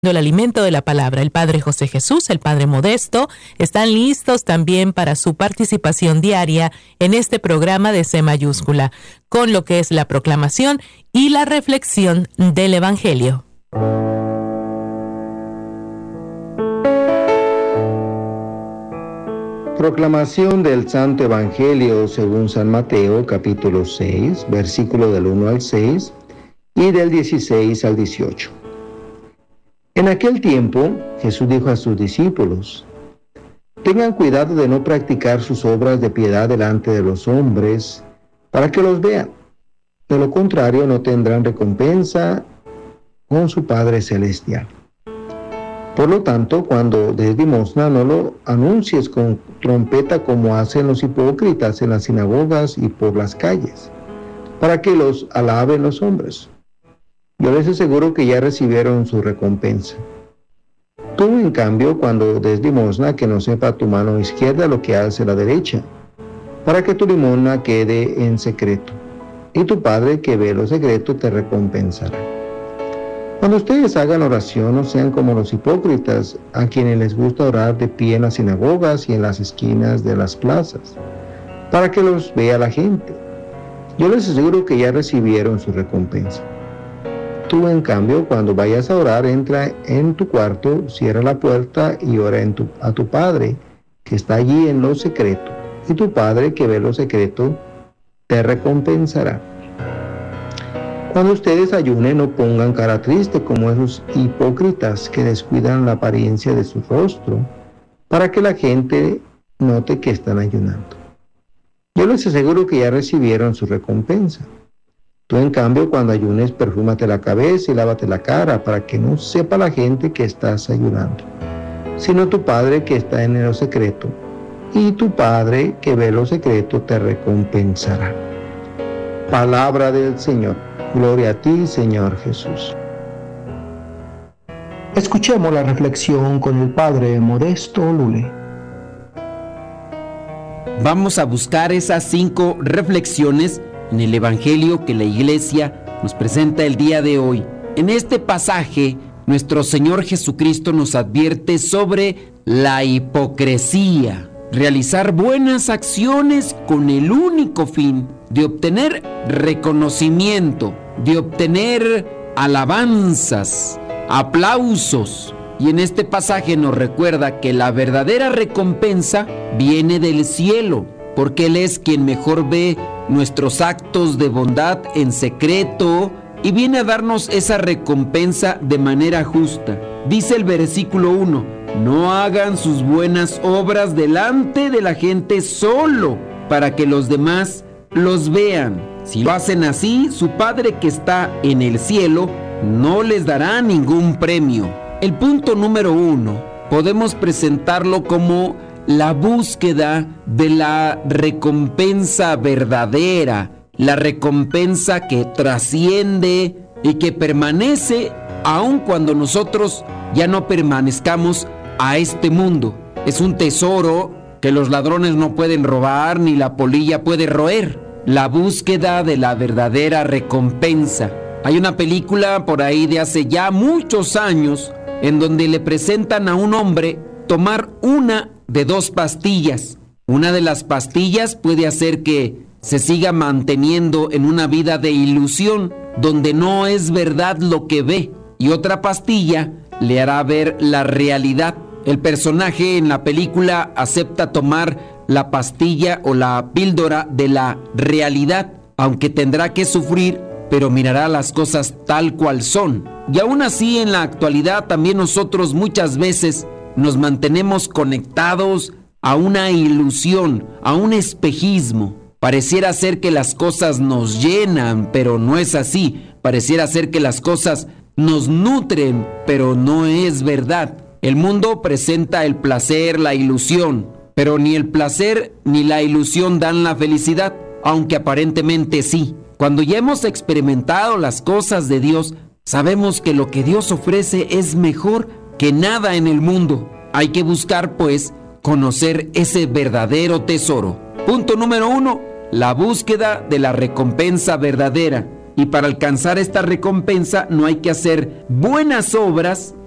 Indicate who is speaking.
Speaker 1: el alimento de la palabra. El Padre José Jesús, el Padre Modesto, están listos también para su participación diaria en este programa de C mayúscula, con lo que es la proclamación y la reflexión del Evangelio.
Speaker 2: Proclamación del Santo Evangelio según San Mateo, capítulo 6, versículo del 1 al 6 y del 16 al 18. En aquel tiempo, Jesús dijo a sus discípulos: tengan cuidado de no practicar sus obras de piedad delante de los hombres, para que los vean. De lo contrario, no tendrán recompensa con su Padre Celestial. Por lo tanto, cuando des limosna, no lo anuncies con trompeta como hacen los hipócritas en las sinagogas y por las calles, para que los alaben los hombres. Yo les aseguro que ya recibieron su recompensa. Tú, en cambio, cuando des limosna, que no sepa tu mano izquierda lo que hace la derecha, para que tu limosna quede en secreto, y tu Padre que ve lo secreto te recompensará. Cuando ustedes hagan oración, no sean como los hipócritas, a quienes les gusta orar de pie en las sinagogas y en las esquinas de las plazas, para que los vea la gente. Yo les aseguro que ya recibieron su recompensa. Tú, en cambio, cuando vayas a orar, entra en tu cuarto, cierra la puerta y ora a tu Padre, que está allí en lo secreto, y tu Padre que ve lo secreto te recompensará. Cuando ustedes ayunen, no pongan cara triste como esos hipócritas que descuidan la apariencia de su rostro, para que la gente note que están ayunando. Yo les aseguro que ya recibieron su recompensa. Tú, en cambio, cuando ayunes, perfúmate la cabeza y lávate la cara, para que no sepa la gente que estás ayunando, sino tu Padre que está en lo secreto, y tu Padre que ve lo secreto te recompensará. Palabra del Señor. Gloria a ti, Señor Jesús.
Speaker 3: Escuchemos la reflexión con el Padre Modesto Lule.
Speaker 4: Vamos a buscar esas 5 reflexiones en el Evangelio que la Iglesia nos presenta el día de hoy. En este pasaje, nuestro Señor Jesucristo nos advierte sobre la hipocresía. Realizar buenas acciones con el único fin de obtener reconocimiento, de obtener alabanzas, aplausos. Y en este pasaje nos recuerda que la verdadera recompensa viene del cielo, porque Él es quien mejor ve nuestros actos de bondad en secreto y viene a darnos esa recompensa de manera justa. Dice el versículo 1: no hagan sus buenas obras delante de la gente solo para que los demás los vean. Si lo hacen así, su Padre que está en el cielo no les dará ningún premio. El punto número 1 podemos presentarlo como la búsqueda de la recompensa verdadera, la recompensa que trasciende y que permanece aun cuando nosotros ya no permanezcamos a este mundo. Es un tesoro que los ladrones no pueden robar ni la polilla puede roer. La búsqueda de la verdadera recompensa. Hay una película por ahí de hace ya muchos años en donde le presentan a un hombre tomar una de 2 pastillas. Una de las pastillas puede hacer que se siga manteniendo en una vida de ilusión, donde no es verdad lo que ve, y otra pastilla le hará ver la realidad. El personaje en la película acepta tomar la pastilla o la píldora de la realidad, aunque tendrá que sufrir, pero mirará las cosas tal cual son. Y aún así, en la actualidad también nosotros muchas veces nos mantenemos conectados a una ilusión, a un espejismo. Pareciera ser que las cosas nos llenan, pero no es así. Pareciera ser que las cosas nos nutren, pero no es verdad. El mundo presenta el placer, la ilusión, pero ni el placer ni la ilusión dan la felicidad, aunque aparentemente sí. Cuando ya hemos experimentado las cosas de Dios, sabemos que lo que Dios ofrece es mejor que nada en el mundo. Hay que buscar, pues, conocer ese verdadero tesoro. Punto número 1, la búsqueda de la recompensa verdadera. Y para alcanzar esta recompensa no hay que hacer buenas obras